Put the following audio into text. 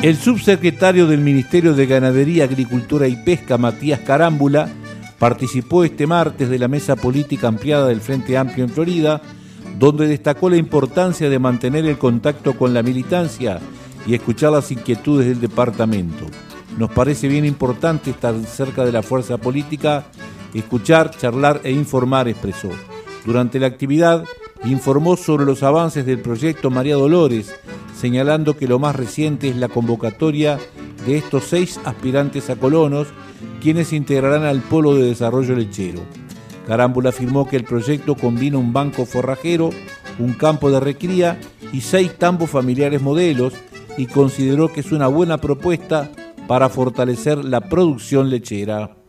El subsecretario del Ministerio de Ganadería, Agricultura y Pesca, Matías Carámbula, participó este martes de la mesa política ampliada del Frente Amplio en Florida, donde destacó la importancia de mantener el contacto con la militancia y escuchar las inquietudes del departamento. Nos parece bien importante estar cerca de la fuerza política, escuchar, charlar e informar, expresó. Durante la actividad, informó sobre los avances del proyecto María Dolores, señalando que lo más reciente es la convocatoria de estos 6 aspirantes a colonos, quienes se integrarán al Polo de Desarrollo Lechero. Carámbula afirmó que el proyecto combina un banco forrajero, un campo de recría y 6 tambos familiares modelos, y consideró que es una buena propuesta para fortalecer la producción lechera.